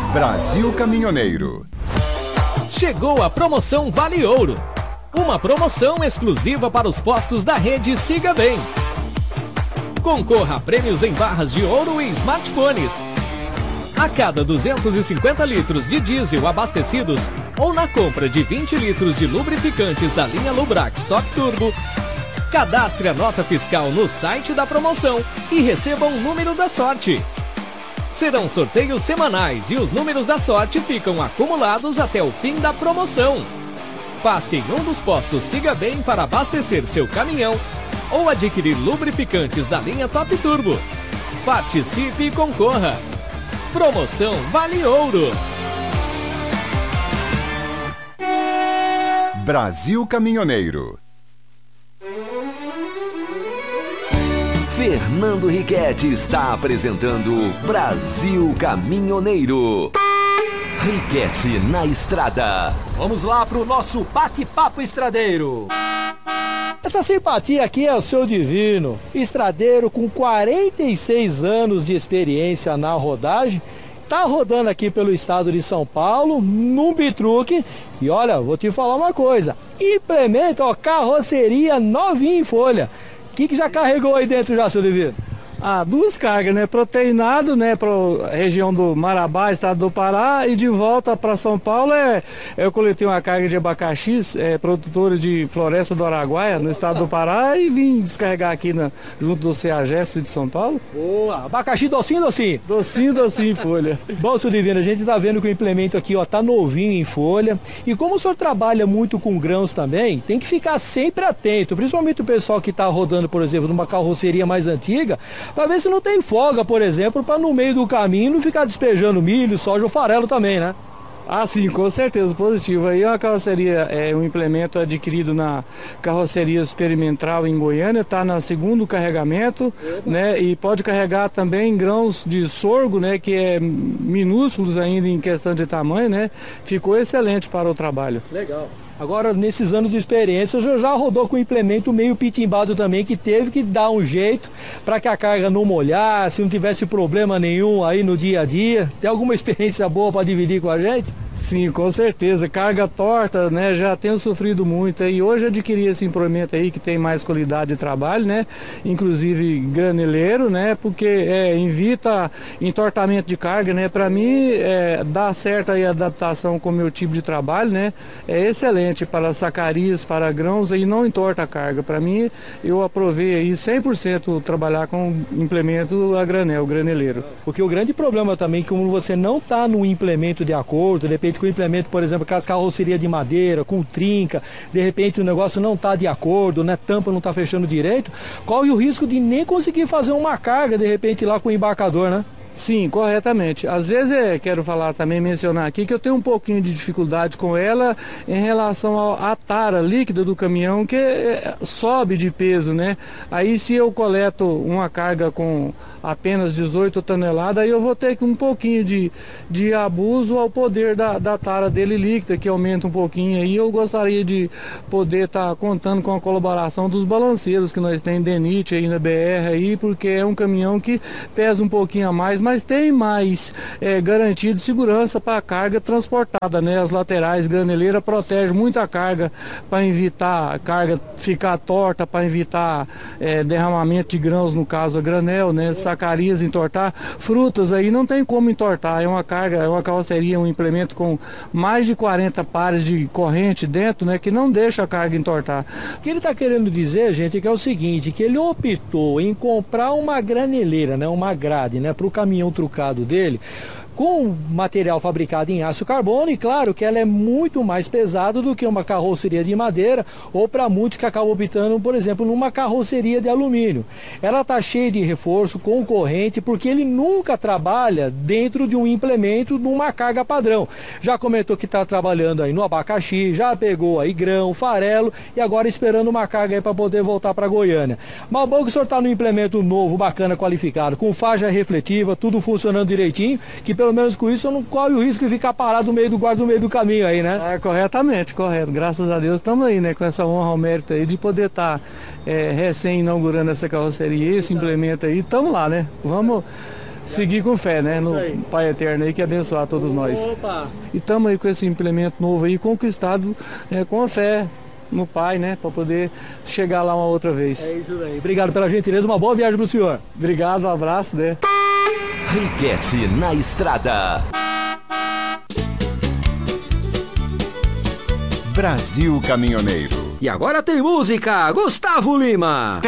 Brasil Caminhoneiro. Chegou a promoção Vale Ouro. Uma promoção exclusiva para os postos da rede Siga Bem. Concorra a prêmios em barras de ouro e smartphones. A cada 250 litros de diesel abastecidos ou na compra de 20 litros de lubrificantes da linha Lubrax Top Turbo, cadastre a nota fiscal no site da promoção e receba um número da sorte. Serão sorteios semanais e os números da sorte ficam acumulados até o fim da promoção. Passe em um dos postos Siga Bem para abastecer seu caminhão ou adquirir lubrificantes da linha Top Turbo. Participe e concorra. Promoção Vale Ouro. Brasil Caminhoneiro. Fernando Riquetti está apresentando Brasil Caminhoneiro. Riquetti na estrada. Vamos lá pro nosso bate-papo estradeiro. Essa simpatia aqui é o seu divino, estradeiro com 46 anos de experiência na rodagem. Tá rodando aqui pelo estado de São Paulo, num bitruque. E olha, vou te falar uma coisa. Implementa, ó, carroceria novinha em folha. O que já carregou aí dentro já, seu divino? Duas cargas, né? Proteinado, né? Para a região do Marabá, estado do Pará, e de volta para São Paulo eu coletei uma carga de abacaxis, produtora de Floresta do Araguaia, no estado do Pará, e vim descarregar aqui junto do CEAGESP de São Paulo. Boa! Abacaxi docinho, docinho? Docinho, docinho em folha. Bom, seu divino, a gente tá vendo que o implemento aqui, ó, tá novinho em folha. E como o senhor trabalha muito com grãos também, tem que ficar sempre atento, principalmente o pessoal que tá rodando, por exemplo, numa carroceria mais antiga, para ver se não tem folga, por exemplo, para no meio do caminho não ficar despejando milho, soja ou farelo também, né? Sim, com certeza, positivo. Aí a carroceria é um implemento adquirido na carroceria experimental em Goiânia, está no segundo carregamento, né? E pode carregar também grãos de sorgo, né? Que é minúsculos ainda em questão de tamanho, né? Ficou excelente para o trabalho. Legal. Agora, nesses anos de experiência, o senhor já rodou com um implemento meio pitimbado também, que teve que dar um jeito para que a carga não molhasse, não tivesse problema nenhum aí no dia a dia. Tem alguma experiência boa para dividir com a gente? Sim, com certeza. Carga torta, né? Já tenho sofrido muito. E hoje adquiri esse implemento aí que tem mais qualidade de trabalho, né? Inclusive graneleiro, né? Porque evita entortamento de carga, né? Para mim, dá certo aí a adaptação com o meu tipo de trabalho, né? É excelente para sacarias, para grãos e não entorta a carga. Para mim, eu aprovei aí 100% trabalhar com implemento a granel, graneleiro. Porque o grande problema também é que como você não está no implemento de acordo, de repente com o implemento, por exemplo, aquelas carrocerias de madeira, com trinca, de repente o negócio não está de acordo, né? Tampa não está fechando direito, corre o risco de nem conseguir fazer uma carga, de repente, lá com o embarcador, né? Sim, corretamente. Às vezes quero falar também, mencionar aqui que eu tenho um pouquinho de dificuldade com ela em relação à tara líquida do caminhão, que sobe de peso, né? Aí se eu coleto uma carga com apenas 18 toneladas, aí eu vou ter um pouquinho de abuso ao poder da tara dele líquida, que aumenta um pouquinho aí. Eu gostaria de poder estar contando com a colaboração dos balanceiros que nós temos DENIT aí na BR aí, porque é um caminhão que pesa um pouquinho a mais, mas tem mais garantia de segurança para a carga transportada, né? As laterais graneleiras protegem muito a carga para evitar a carga ficar torta, para evitar derramamento de grãos, no caso a granel, né? Sacarias entortar, frutas aí não tem como entortar, é uma carroceria, um implemento com mais de 40 pares de corrente dentro, né? Que não deixa a carga entortar. O que ele está querendo dizer, gente, é que é o seguinte, que ele optou em comprar uma graneleira, né? Uma grade, né? Para o caminhão trucado dele, com material fabricado em aço carbono, e claro que ela é muito mais pesada do que uma carroceria de madeira, ou para muitos que acabam optando, por exemplo, numa carroceria de alumínio. Ela está cheia de reforço, concorrente, porque ele nunca trabalha dentro de um implemento numa carga padrão. Já comentou que está trabalhando aí no abacaxi, já pegou aí grão, farelo, e agora esperando uma carga aí para poder voltar para Goiânia. Mas bom que o senhor está no implemento novo, bacana, qualificado, com faixa refletiva, tudo funcionando direitinho, que pelo menos com isso eu não corre o risco de ficar parado no meio do guarda, no meio do caminho aí, né? Corretamente, correto. Graças a Deus estamos aí, né? Com essa honra ao mérito aí de poder estar recém-inaugurando essa carroceria, esse implemento aí. Estamos lá, né? Vamos seguir com fé, né? No Pai Eterno aí que abençoar todos nós. Opa! E estamos aí com esse implemento novo aí, conquistado com a fé no Pai, né? Para poder chegar lá uma outra vez. É isso aí. Obrigado pela gentileza, uma boa viagem pro senhor. Obrigado, um abraço, né? Riquete na Estrada. Brasil Caminhoneiro. E agora tem música, Gustavo Lima.